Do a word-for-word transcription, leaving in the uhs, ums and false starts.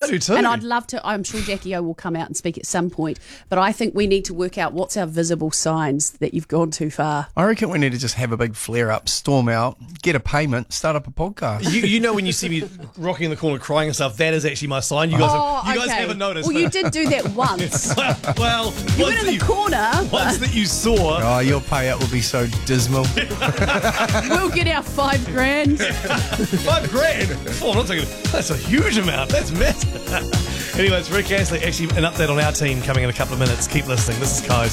do too. And I'd love to, I'm sure Jackie O will come out and speak at some point, but I think we need to work out what's our visible signs that you've gone too far. I reckon we need to just have a big flare-up, storm out, get a payment, start up a podcast. You, you know when you see me rocking in the corner crying and stuff, that is actually my sign. You guys, Oh, have, you guys okay. haven't noticed. Well, you did do that once. well, well You once went in that the corner. Once that you saw. Oh, your payout will be so dismal. We'll get our five grand. Five grand? Oh, I'm not taking. That's a huge amount. That's massive. Anyway, it's Rick Astley. Actually, an update on our team coming in a couple of minutes. Keep listening. This is Coast.